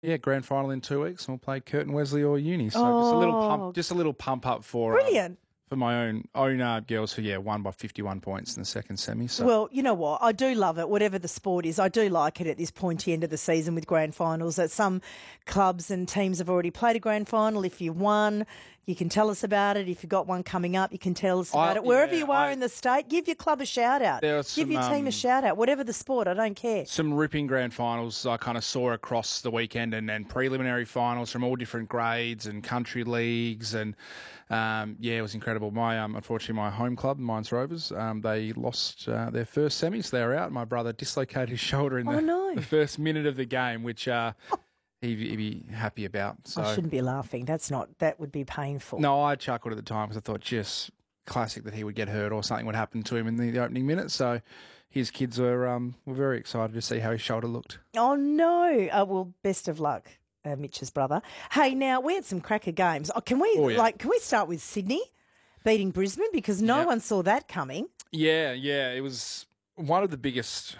Yeah, grand final in 2 weeks, and we'll play Curtin Wesley or Uni. So just a little pump up Brilliant. For my own girls who, won by 51 points in the second semi. So. Well, you know what? I do love it, whatever the sport is. I do like it at this pointy end of the season with grand finals, that some clubs and teams have already played a grand final. If you won, you can tell us about it. If you've got one coming up, you can tell us about it. Wherever you are in the state, give your club a shout-out. Give your team a shout-out. Whatever the sport, I don't care. Some ripping grand finals I kind of saw across the weekend and preliminary finals from all different grades and country leagues. And, it was incredible. Unfortunately, my home club, Mines Rovers, they lost their first semis. So they were out. My brother dislocated his shoulder in the first minute of the game, which... He'd be happy about. So. I shouldn't be laughing. That would be painful. No, I chuckled at the time because I thought just classic that he would get hurt or something would happen to him in the opening minute. So his kids were very excited to see how his shoulder looked. Oh, no. Well, best of luck, Mitch's brother. Hey, now, we had some cracker games. Can we start with Sydney beating Brisbane? Because no one saw that coming. Yeah. It was one of the biggest...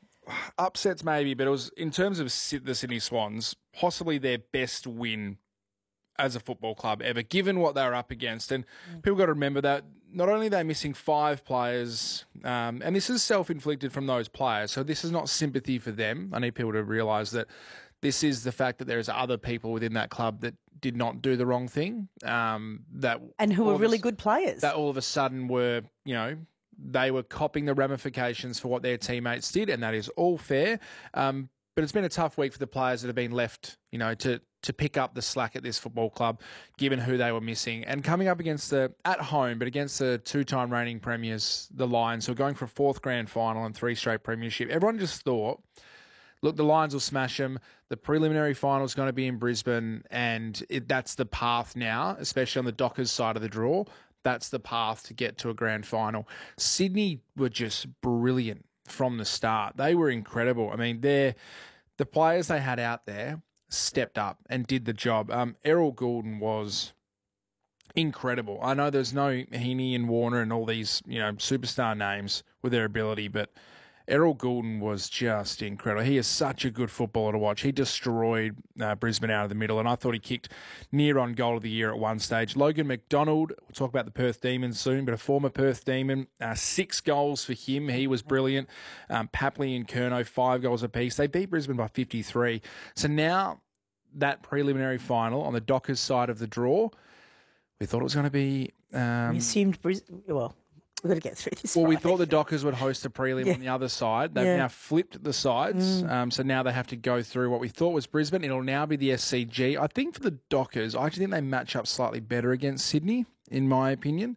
upsets maybe, but it was, in terms of the Sydney Swans, possibly their best win as a football club ever, given what they were up against. And people got to remember that not only are they missing 5 players, and this is self-inflicted from those players, so this is not sympathy for them. I need people to realise that this is the fact that there's other people within that club that did not do the wrong thing. And who were really good players. That all of a sudden were, they were copping the ramifications for what their teammates did, and that is all fair. But it's been a tough week for the players that have been left, to pick up the slack at this football club, given who they were missing. And coming up against against the 2-time reigning premiers, the Lions, who are going for a 4th grand final and 3 straight premiership. Everyone just thought, look, the Lions will smash them. The preliminary final is going to be in Brisbane, and that's the path now, especially on the Dockers side of the draw. That's the path to get to a grand final. Sydney were just brilliant from the start. They were incredible. I mean, the players they had out there stepped up and did the job. Errol Goulden was incredible. I know there's no Heaney and Warner and all these, superstar names with their ability, but Errol Goulden was just incredible. He is such a good footballer to watch. He destroyed Brisbane out of the middle, and I thought he kicked near on goal of the year at one stage. Logan McDonald, we'll talk about the Perth Demons soon, but a former Perth Demon, 6 goals for him. He was brilliant. Papley and Curnow, 5 goals apiece. They beat Brisbane by 53. So now that preliminary final on the Dockers side of the draw, we thought it was going to be... we assumed Brisbane... Well... We've got to get through this. Well, we thought the Dockers would host a prelim on the other side. They've now flipped the sides. So now they have to go through what we thought was Brisbane. It'll now be the SCG. I think for the Dockers, I actually think they match up slightly better against Sydney, in my opinion.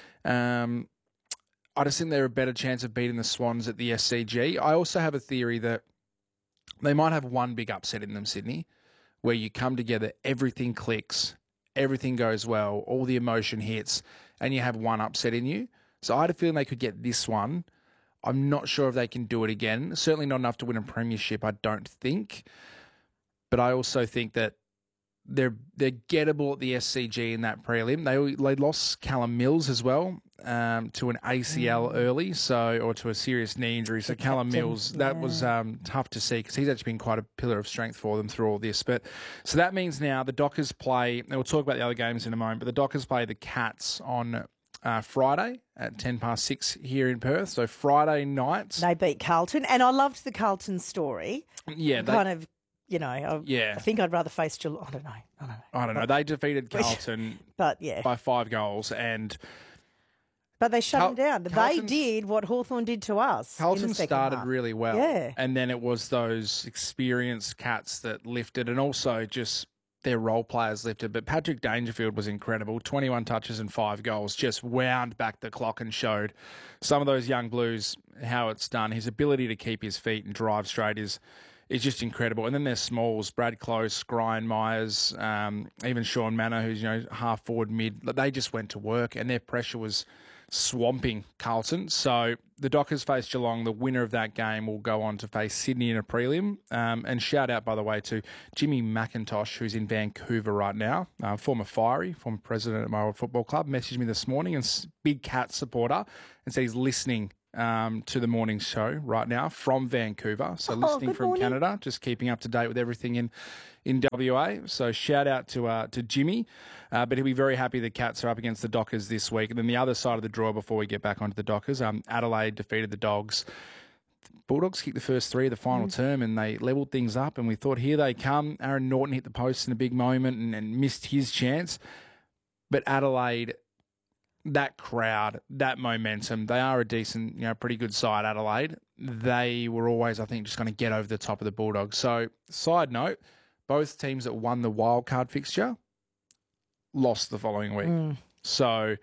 I just think they're a better chance of beating the Swans at the SCG. I also have a theory that they might have one big upset in them, Sydney, where you come together, everything clicks, everything goes well, all the emotion hits, and you have one upset in you. So I had a feeling they could get this one. I'm not sure if they can do it again. Certainly not enough to win a premiership, I don't think. But I also think that they're gettable at the SCG in that prelim. They lost Callum Mills as well to an ACL early, or to a serious knee injury. So Callum Mills, that was tough to see because he's actually been quite a pillar of strength for them through all this. But so that means now the Dockers play, and we'll talk about the other games in a moment, but the Dockers play the Cats on Friday at 6:10 here in Perth. So Friday night. They beat Carlton. And I loved the Carlton story. Yeah. I think I'd rather face Geelong. I don't know. They defeated Carlton by 5 goals. But they shut them down. They did what Hawthorn did to us. Carlton started really well. Yeah. And then it was those experienced Cats that lifted, and also just their role players lifted. But Patrick Dangerfield was incredible. 21 touches and 5 goals. Just wound back the clock and showed some of those young Blues how it's done. His ability to keep his feet and drive straight is just incredible. And then there's smalls, Brad Close, Ryan Myers, even Sean Manor, who's half forward mid. They just went to work, and their pressure was swamping Carlton. So the Dockers face Geelong. The winner of that game will go on to face Sydney in a prelim. And shout out, by the way, to Jimmy McIntosh, who's in Vancouver right now, former president at my old football club, messaged me this morning, and big Cat supporter, and said he's listening to the morning show right now from Vancouver. So listening good from morning. Canada, just keeping up to date with everything in WA. So shout out to Jimmy. But he'll be very happy the Cats are up against the Dockers this week. And then the other side of the draw before we get back onto the Dockers, Adelaide defeated the Dogs. Bulldogs kicked the first three of the final term and they levelled things up, and we thought, here they come. Aaron Norton hit the post in a big moment and missed his chance. But Adelaide, that crowd, that momentum, they are a decent, pretty good side, Adelaide. They were always, I think, just going to get over the top of the Bulldogs. So, side note, both teams that won the wildcard fixture lost the following week. So,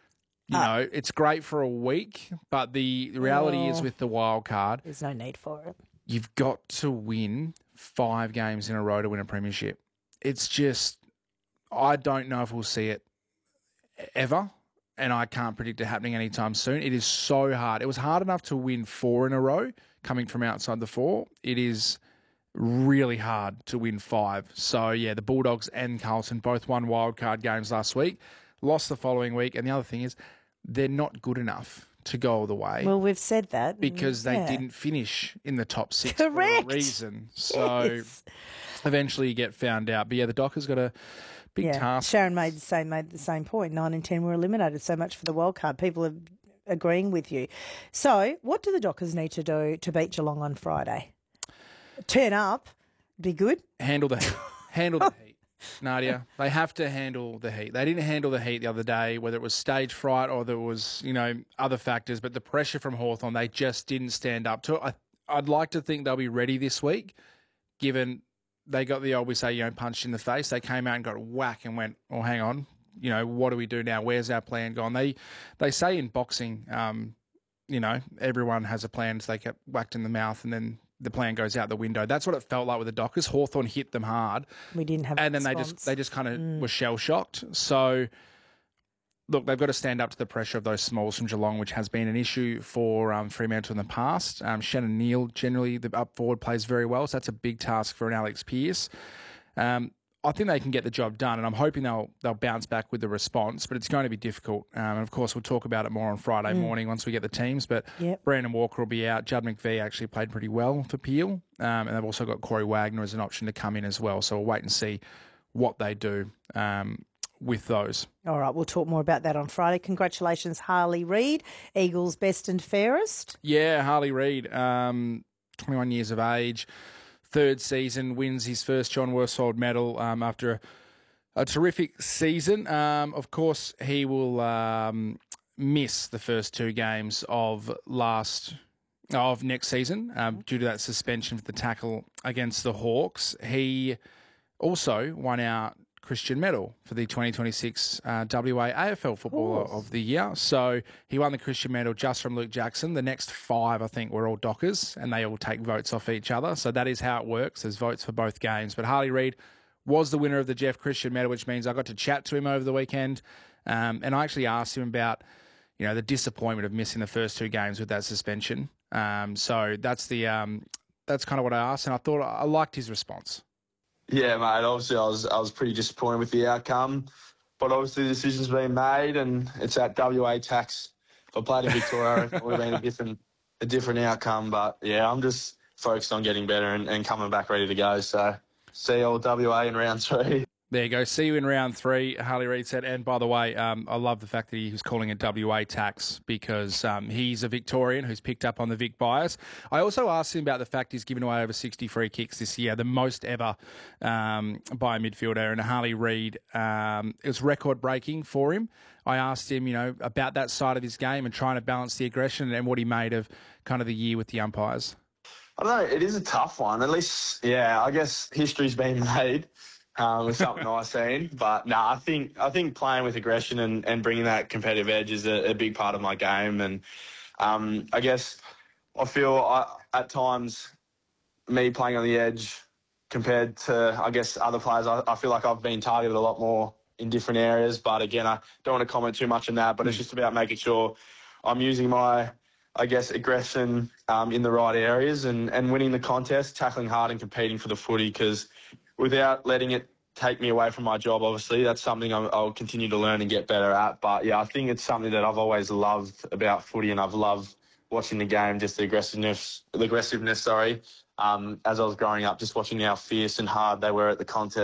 it's great for a week, but the reality is with the wild card, There's no need for it. you've got to win 5 games in a row to win a premiership. It's just, I don't know if we'll see it ever, and I can't predict it happening anytime soon. It is so hard. It was hard enough to win 4 in a row coming from outside the 4. It is really hard to win 5. So, yeah, the Bulldogs and Carlton both won wildcard games last week, lost the following week, and the other thing is they're not good enough to go all the way. Well, we've said that. Because they didn't finish in the top 6 Correct. for a reason. So eventually you get found out. But yeah, the Dockers got a big task. Sharon made the same point. 9 and 10 were eliminated. So much for the wild card. People are agreeing with you. So what do the Dockers need to do to beat Geelong on Friday? Turn up, be good. Handle the heat. Nadia, they have to handle the heat. They didn't handle the heat the other day, whether it was stage fright or there was, other factors, but the pressure from Hawthorn, they just didn't stand up to it. I'd like to think they'll be ready this week, given they got the old, we say, punched in the face. They came out and got a whack and went, oh, hang on, what do we do now? Where's our plan gone? They say in boxing, everyone has a plan, so they get whacked in the mouth and then the plan goes out the window. That's what it felt like with the Dockers. Hawthorn hit them hard. We didn't have and then they just kind of were shell-shocked. So, look, they've got to stand up to the pressure of those smalls from Geelong, which has been an issue for Fremantle in the past. Shannon Neal, generally, the up forward, plays very well, so that's a big task for an Alex Pearce. I think they can get the job done, and I'm hoping they'll bounce back with the response, but it's going to be difficult. And, of course, we'll talk about it more on Friday morning once we get the teams. But Brandon Walker will be out. Judd McVie actually played pretty well for Peel. And they've also got Corey Wagner as an option to come in as well. So we'll wait and see what they do with those. All right, we'll talk more about that on Friday. Congratulations, Harley Reid, Eagles best and fairest. Yeah, Harley Reid, 21 years of age. 3rd season, wins his first John Worsfold medal after a terrific season. Of course, he will miss the first 2 games of next season due to that suspension for the tackle against the Hawks. He also won our Christian medal for the 2026 WA AFL Footballer of the Year. So he won the Christian medal just from Luke Jackson. The next 5, I think, were all Dockers, and they all take votes off each other. So that is how it works. There's votes for both games. But Harley Reid was the winner of the Jeff Christian medal, which means I got to chat to him over the weekend. And I actually asked him about, the disappointment of missing the first 2 games with that suspension. So that's that's kind of what I asked, and I thought I liked his response. Yeah, mate. Obviously, I was pretty disappointed with the outcome, but obviously the decision's been made, and it's that WA tax. If I played in Victoria, it would have been a different outcome. But yeah, I'm just focused on getting better and coming back ready to go. So see you all WA in round 3. There you go. See you in round 3, Harley Reid said. And by the way, I love the fact that he was calling it WA tax because he's a Victorian who's picked up on the Vic bias. I also asked him about the fact he's given away over 60 free kicks this year, the most ever by a midfielder. And Harley Reid, it was record-breaking for him. I asked him, about that side of his game and trying to balance the aggression and what he made of kind of the year with the umpires. I don't know. It is a tough one. At least, I guess history's been made. With something I've seen. But no, I think playing with aggression and bringing that competitive edge is a big part of my game. And I guess I feel at times me playing on the edge compared to, I guess, other players, I feel like I've been targeted a lot more in different areas. But again, I don't want to comment too much on that. But it's just about making sure I'm using my, I guess, aggression in the right areas and winning the contest, tackling hard and competing for the footy because without letting it take me away from my job, obviously, that's something I'll continue to learn and get better at. But, yeah, I think it's something that I've always loved about footy and I've loved watching the game, just the aggressiveness, sorry. As I was growing up, just watching how fierce and hard they were at the contest.